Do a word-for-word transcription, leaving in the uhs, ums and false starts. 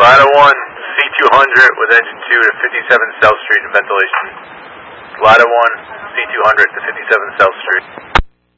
Ladder one, C two hundred with engine two to fifty-seven South Street, ventilation. Ladder one, C two hundred to fifty-seven South Street.